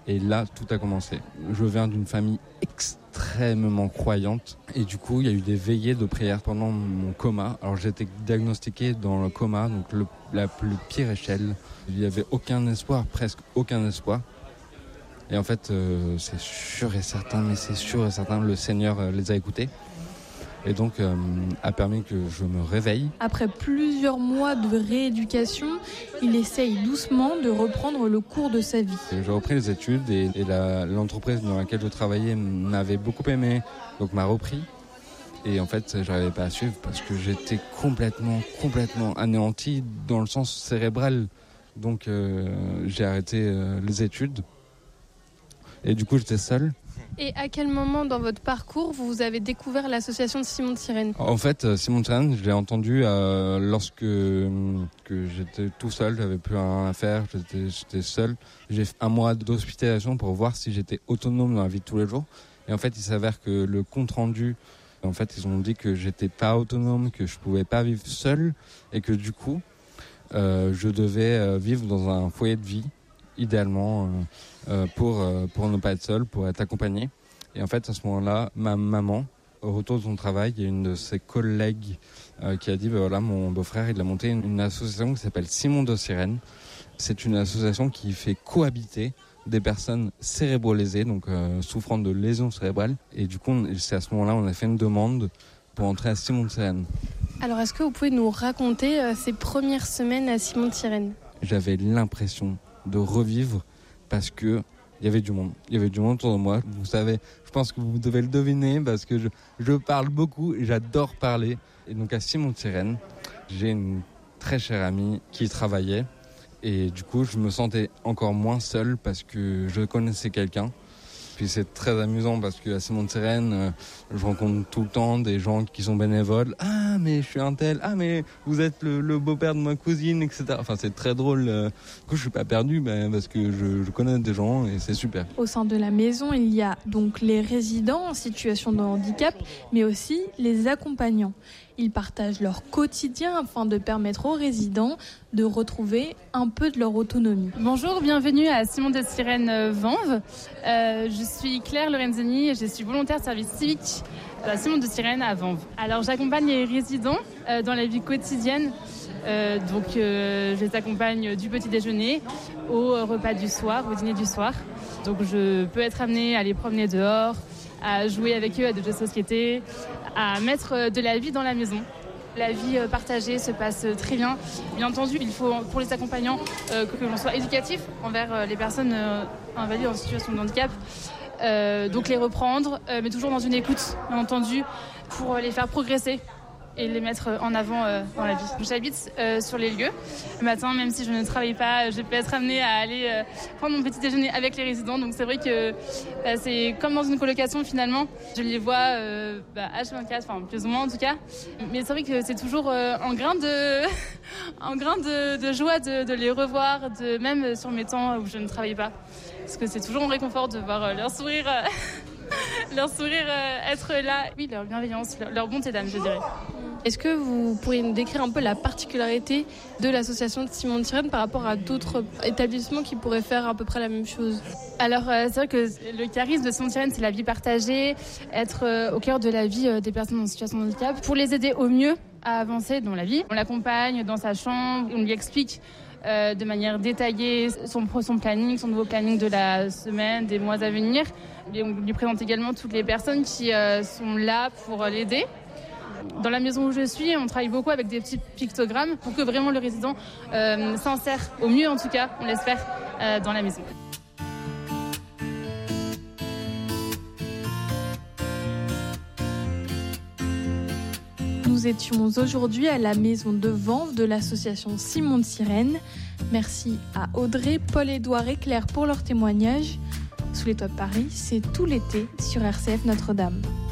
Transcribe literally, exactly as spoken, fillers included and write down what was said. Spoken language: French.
Et là, tout a commencé. Je viens d'une famille extrêmement croyante. Et du coup, il y a eu des veillées de prière pendant mon coma. Alors, j'ai été diagnostiqué dans le coma, donc le, la plus pire échelle. Il n'y avait aucun espoir, presque aucun espoir. Et en fait, euh, c'est sûr et certain, mais c'est sûr et certain, le Seigneur euh, les a écoutés. Et donc, euh, a permis que je me réveille. Après plusieurs mois de rééducation, il essaye doucement de reprendre le cours de sa vie. J'ai repris les études et, et la, l'entreprise dans laquelle je travaillais m'avait beaucoup aimé, donc m'a repris. Et en fait, je n'arrivais pas à suivre parce que j'étais complètement, complètement anéanti dans le sens cérébral. Donc, euh, j'ai arrêté euh, les études. Et du coup, j'étais seul. Et à quel moment dans votre parcours vous avez découvert l'association de Simon de Sirène ? En fait, Simon de Sirène, je l'ai entendu euh, lorsque euh, que j'étais tout seul, j'avais plus rien à faire, j'étais, j'étais seul. J'ai fait un mois d'hospitalisation pour voir si j'étais autonome dans la vie de tous les jours. Et en fait, il s'avère que le compte rendu, en fait, ils ont dit que j'étais pas autonome, que je pouvais pas vivre seul, et que du coup, euh, je devais euh, vivre dans un foyer de vie, idéalement. Euh, Euh, pour, euh, pour ne pas être seul, pour être accompagné. Et en fait, à ce moment-là, ma maman, au retour de son travail, il y a une de ses collègues euh, qui a dit, ben voilà, mon beau-frère, il a monté une, une association qui s'appelle Simon de Sirène. C'est une association qui fait cohabiter des personnes cérébrolésées, donc euh, souffrant de lésions cérébrales. Et du coup, on, c'est à ce moment-là, on a fait une demande pour entrer à Simon de Sirène. Alors, est-ce que vous pouvez nous raconter euh, ces premières semaines à Simon de Sirène ? J'avais l'impression de revivre parce que il y avait du monde. Il y avait du monde autour de moi. Vous savez, je pense que vous devez le deviner parce que je, je parle beaucoup et j'adore parler. Et donc à Simon de Sirène, j'ai une très chère amie qui travaillait. Et du coup, je me sentais encore moins seul parce que je connaissais quelqu'un. Puis c'est très amusant parce qu'à Simon de Sirène, euh, je rencontre tout le temps des gens qui sont bénévoles. Ah, mais je suis un tel. Ah, mais vous êtes le, le beau-père de ma cousine, et cetera. Enfin, c'est très drôle. Euh, du coup, je suis pas perdu ben, parce que je, je connais des gens et c'est super. Au sein de la maison, il y a donc les résidents en situation de handicap, mais aussi les accompagnants. Ils partagent leur quotidien afin de permettre aux résidents de retrouver un peu de leur autonomie. Bonjour, bienvenue à Simon de Sirène Vanves. Euh, je suis Claire Lorenzini et je suis volontaire de service civique à Simon de Sirène à Vanves. Alors j'accompagne les résidents euh, dans la vie quotidienne. Euh, donc euh, je les accompagne du petit déjeuner au repas du soir, au dîner du soir. Donc je peux être amenée à les promener dehors, à jouer avec eux à des jeux de société, à mettre de la vie dans la maison. La vie partagée se passe très bien. Bien entendu, il faut pour les accompagnants euh, que, que l'on soit éducatif envers euh, les personnes euh, invalides en situation de handicap. Euh, donc les reprendre, euh, mais toujours dans une écoute, bien entendu, pour les faire progresser et les mettre en avant euh, dans la vie. J'habite euh, sur les lieux. Le matin, même si je ne travaille pas, je peux être amenée à aller euh, prendre mon petit déjeuner avec les résidents. Donc c'est vrai que bah, c'est comme dans une colocation finalement. Je les vois euh, bah, H vingt-quatre, enfin plus ou moins en tout cas. Mais c'est vrai que c'est toujours euh, en grain de, en grain de, de joie de, de les revoir, de, même sur mes temps où je ne travaille pas. Parce que c'est toujours un réconfort de voir euh, leur sourire, euh, leur sourire euh, être là. Oui, leur bienveillance, leur, leur bonté d'âme, je dirais. Est-ce que vous pourriez nous décrire un peu la particularité de l'association de Simon de Sirène par rapport à d'autres établissements qui pourraient faire à peu près la même chose ? Alors euh, c'est vrai que le charisme de Simon de Sirène, c'est la vie partagée, être euh, au cœur de la vie euh, des personnes en situation de handicap, pour les aider au mieux à avancer dans la vie. On l'accompagne dans sa chambre, on lui explique euh, de manière détaillée son, son planning, son nouveau planning de la semaine, des mois à venir. Et on lui présente également toutes les personnes qui euh, sont là pour l'aider. Dans la maison où je suis, on travaille beaucoup avec des petits pictogrammes pour que vraiment le résident euh, s'insère au mieux, en tout cas, on l'espère, euh, dans la maison. Nous étions aujourd'hui à la maison de Vanves de l'association Simon de Sirène. Merci à Audrey, Paul-Édouard et Claire pour leur témoignage. Sous les toits de Paris, c'est tout l'été sur R C F Notre-Dame.